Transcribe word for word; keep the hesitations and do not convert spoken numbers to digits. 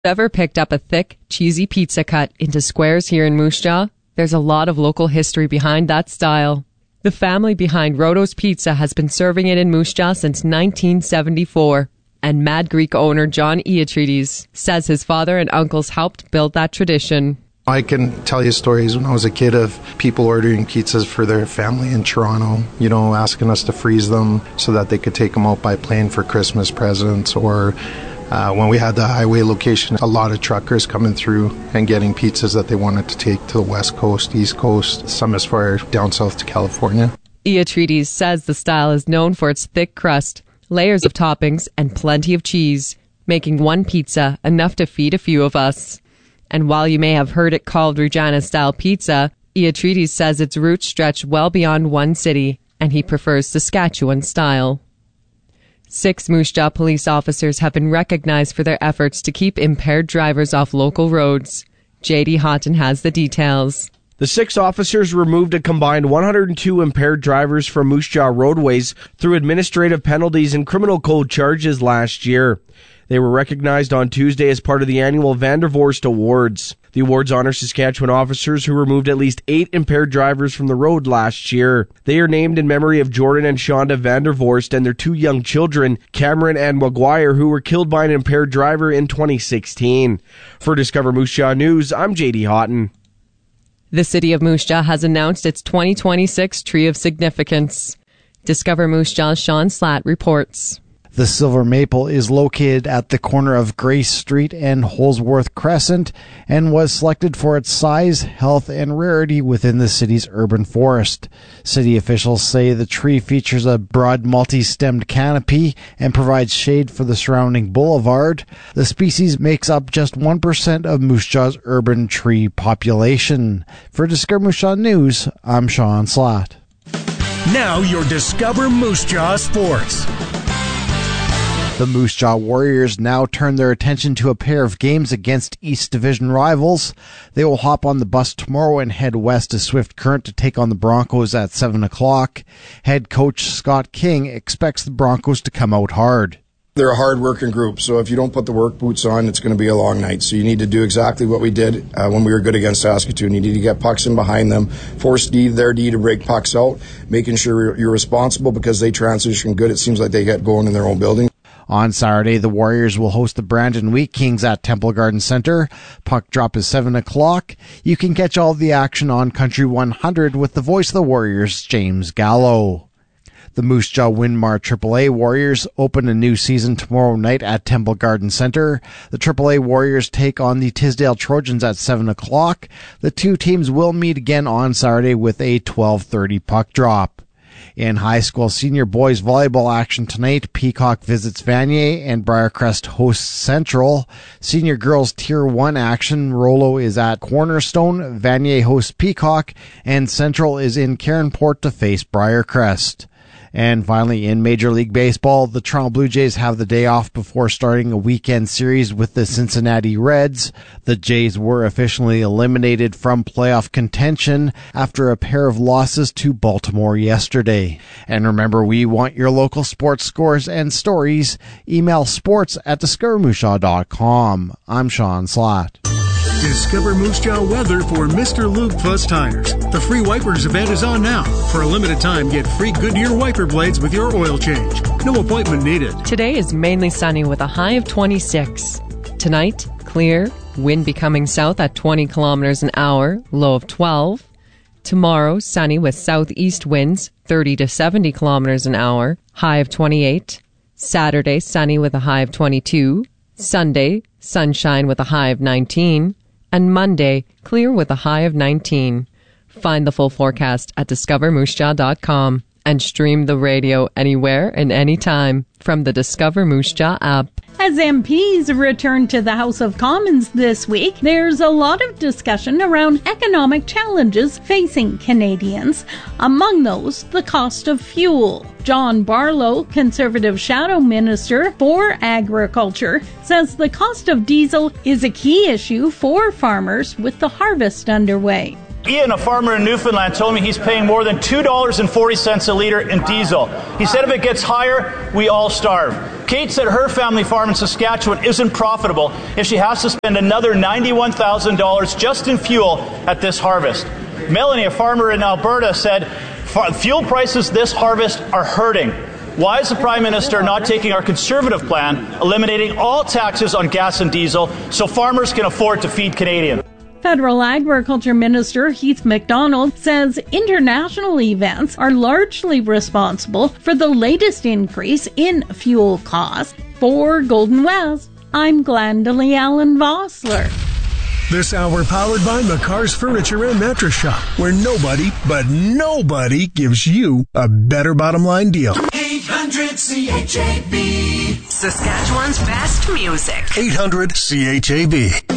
Ever picked up a thick, cheesy pizza cut into squares here in Moose Jaw? There's a lot of local history behind that style. The family behind Roto's Pizza has been serving it in Moose Jaw since nineteen seventy-four. And Mad Greek owner John Iotrides says his father and uncles helped build that tradition. I can tell you stories when I was a kid of people ordering pizzas for their family in Toronto, you know, asking us to freeze them so that they could take them out by plane for Christmas presents, or uh, when we had the highway location, a lot of truckers coming through and getting pizzas that they wanted to take to the West Coast, East Coast, some as far down south to California. Iotrides says the style is known for its thick crust, layers of toppings, and plenty of cheese, making one pizza enough to feed a few of us. And while you may have heard it called Regina-style pizza, Iotrides says its roots stretch well beyond one city, and he prefers Saskatchewan style. Six Moose Jaw police officers have been recognized for their efforts to keep impaired drivers off local roads. J D Houghton has the details. The six officers removed a combined one hundred two impaired drivers from Moose Jaw roadways through administrative penalties and criminal code charges last year. They were recognized on Tuesday as part of the annual Vandervorst Awards. The awards honor Saskatchewan officers who removed at least eight impaired drivers from the road last year. They are named in memory of Jordan and Shonda Vandervorst and their two young children, Cameron and Maguire, who were killed by an impaired driver in twenty sixteen. For Discover Moose Jaw News, I'm J D Houghton. The City of Moose Jaw has announced its twenty twenty-six Tree of Significance. Discover Moose Jaw's Sean Slatt reports. The Silver Maple is located at the corner of Grace Street and Holsworth Crescent and was selected for its size, health, and rarity within the city's urban forest. City officials say the tree features a broad multi-stemmed canopy and provides shade for the surrounding boulevard. The species makes up just one percent of Moose Jaw's urban tree population. For Discover Moose Jaw News, I'm Sean Slatt. Now your Discover Moose Jaw Sports. The Moose Jaw Warriors now turn their attention to a pair of games against East Division rivals. They will hop on the bus tomorrow and head west to Swift Current to take on the Broncos at seven o'clock. Head coach Scott King expects the Broncos to come out hard. They're a hard-working group, so if you don't put the work boots on, it's going to be a long night. So you need to do exactly what we did uh, when we were good against Saskatoon. You need to get pucks in behind them, force D, their D to break pucks out, making sure you're responsible because they transition good. It seems like they get going in their own building. On Saturday, the Warriors will host the Brandon Wheat Kings at Temple Garden Center. Puck drop is seven o'clock. You can catch all of the action on Country one hundred with the voice of the Warriors, James Gallo. The Moose Jaw Winmar triple A Warriors open a new season tomorrow night at Temple Garden Center. The triple A Warriors take on the Tisdale Trojans at seven o'clock. The two teams will meet again on Saturday with a twelve thirty puck drop. In high school senior boys volleyball action tonight, Peacock visits Vanier and Briarcrest hosts Central. Senior girls Tier one action, Rollo is at Cornerstone, Vanier hosts Peacock, and Central is in Caronport to face Briarcrest. And finally, in Major League Baseball, the Toronto Blue Jays have the day off before starting a weekend series with the Cincinnati Reds. The Jays were officially eliminated from playoff contention after a pair of losses to Baltimore yesterday. And remember, we want your local sports scores and stories. Email sports at discover moose jaw dot com. I'm Sean Slatt. Discover Moose Jaw weather for Mister Lube Plus Tires. The free wipers event is on now. For a limited time, get free Goodyear wiper blades with your oil change. No appointment needed. Today is mainly sunny with a high of twenty-six. Tonight, clear, wind becoming south at twenty kilometers an hour, low of twelve. Tomorrow, sunny with southeast winds, thirty to seventy kilometers an hour, high of twenty-eight. Saturday, sunny with a high of twenty-two. Sunday, sunshine with a high of nineteen. And Monday, clear with a high of nineteen. Find the full forecast at discover moose jaw dot com and stream the radio anywhere and anytime from the Discover Moose Jaw app. As M Ps return to the House of Commons this week, there's a lot of discussion around economic challenges facing Canadians. Among those, the cost of fuel. John Barlow, Conservative Shadow Minister for Agriculture, says the cost of diesel is a key issue for farmers with the harvest underway. Ian, a farmer in Newfoundland, told me he's paying more than two dollars and forty cents a litre in diesel. He said if it gets higher, we all starve. Kate said her family farm in Saskatchewan isn't profitable if she has to spend another ninety-one thousand dollars just in fuel at this harvest. Melanie, a farmer in Alberta, said fuel prices this harvest are hurting. Why is the Prime Minister not taking our Conservative plan, eliminating all taxes on gas and diesel so farmers can afford to feed Canadians? Federal Agriculture Minister Heath MacDonald says international events are largely responsible for the latest increase in fuel costs. For Golden West, I'm Glendalee Allen Vossler. This hour powered by McCar's Furniture and Mattress Shop, where nobody, but nobody gives you a better bottom line deal. eight hundred C H A B, Saskatchewan's best music. eight hundred C H A B.